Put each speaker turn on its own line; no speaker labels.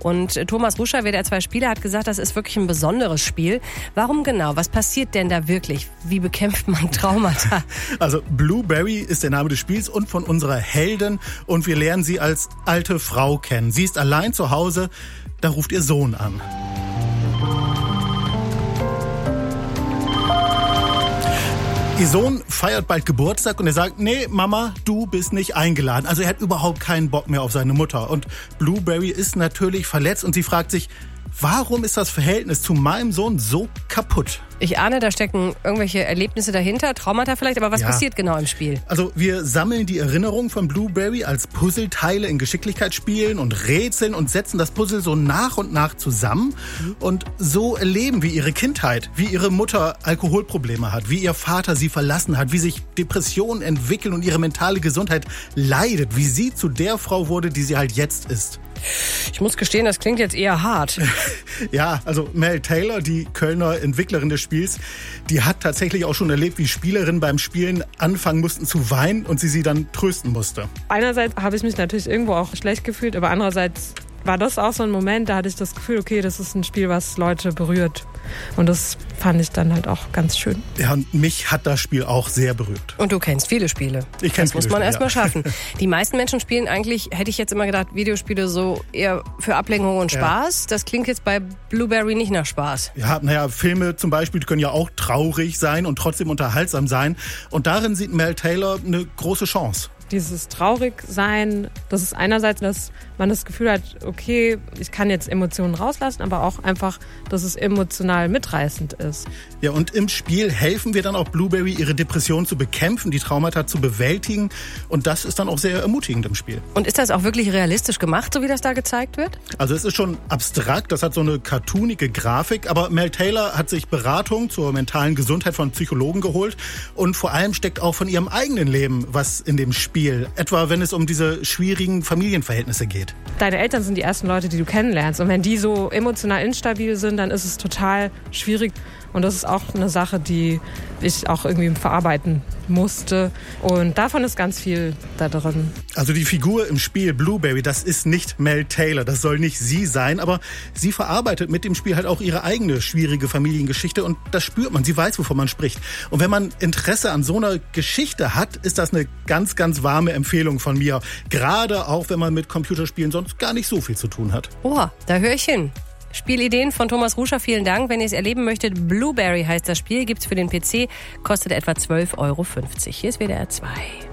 Und Thomas Ruscha, WDR 2 Spieler, hat gesagt, das ist wirklich ein besonderes Spiel. Warum genau? Was passiert denn da wirklich? Wie bekämpft man Traumata?
Also Blueberry ist der Name des Spiels und von unserer Heldin. Und wir lernen sie als alte Frau kennen. Sie ist allein zu Hause, da ruft ihr Sohn an. Ihr Sohn feiert bald Geburtstag und er sagt, nee, Mama, du bist nicht eingeladen. Also er hat überhaupt keinen Bock mehr auf seine Mutter. Und Blueberry ist natürlich verletzt und sie fragt sich, warum ist das Verhältnis zu meinem Sohn so kaputt?
Ich ahne, da stecken irgendwelche Erlebnisse dahinter, Traumata vielleicht, aber was passiert genau im Spiel?
Also wir sammeln die Erinnerungen von Blueberry als Puzzleteile in Geschicklichkeitsspielen und Rätseln und setzen das Puzzle so nach und nach zusammen. Und so erleben wir ihre Kindheit, wie ihre Mutter Alkoholprobleme hat, wie ihr Vater sie verlassen hat, wie sich Depressionen entwickeln und ihre mentale Gesundheit leidet, wie sie zu der Frau wurde, die sie halt jetzt ist.
Ich muss gestehen, das klingt jetzt eher hart.
Ja, also Mel Taylor, die Kölner Entwicklerin des Spiels, die hat tatsächlich auch schon erlebt, wie Spielerinnen beim Spielen anfangen mussten zu weinen und sie dann trösten musste.
Einerseits habe ich mich natürlich irgendwo auch schlecht gefühlt, aber andererseits war das auch so ein Moment, da hatte ich das Gefühl, okay, das ist ein Spiel, was Leute berührt. Und das fand ich dann halt auch ganz schön.
Ja, und mich hat das Spiel auch sehr berührt.
Und du kennst viele Spiele.
Ich kenne
Das muss man erstmal schaffen. Die meisten Menschen spielen eigentlich, hätte ich jetzt immer gedacht, Videospiele so eher für Ablenkung und Spaß. Das klingt jetzt bei Blueberry nicht nach Spaß.
Ja, Filme zum Beispiel die können ja auch traurig sein und trotzdem unterhaltsam sein. Und darin sieht Mel Taylor eine große Chance.
Dieses Traurigsein, das ist einerseits, dass man das Gefühl hat, okay, ich kann jetzt Emotionen rauslassen, aber auch einfach, dass es emotional mitreißend ist.
Ja, und im Spiel helfen wir dann auch Blueberry, ihre Depression zu bekämpfen, die Traumata zu bewältigen. Und das ist dann auch sehr ermutigend im Spiel.
Und ist das auch wirklich realistisch gemacht, so wie das da gezeigt wird?
Also es ist schon abstrakt, das hat so eine cartoonige Grafik. Aber Mel Taylor hat sich Beratung zur mentalen Gesundheit von Psychologen geholt. Und vor allem steckt auch von ihrem eigenen Leben was in dem Spiel. Etwa wenn es um diese schwierigen Familienverhältnisse geht.
Deine Eltern sind die ersten Leute, die du kennenlernst. Und wenn die so emotional instabil sind, dann ist es total schwierig. Und das ist auch eine Sache, die ich auch irgendwie verarbeiten musste. Und davon ist ganz viel da drin.
Also die Figur im Spiel Blueberry, das ist nicht Mel Taylor. Das soll nicht sie sein. Aber sie verarbeitet mit dem Spiel halt auch ihre eigene schwierige Familiengeschichte. Und das spürt man. Sie weiß, wovon man spricht. Und wenn man Interesse an so einer Geschichte hat, ist das eine ganz, ganz warme Empfehlung von mir. Gerade auch, wenn man mit Computerspielen sonst gar nicht so viel zu tun hat.
Oh, da höre ich hin. Spielideen von Thomas Ruscha, vielen Dank. Wenn ihr es erleben möchtet, Blueberry heißt das Spiel, gibt's für den PC, kostet etwa 12,50 €. Hier ist WDR 2.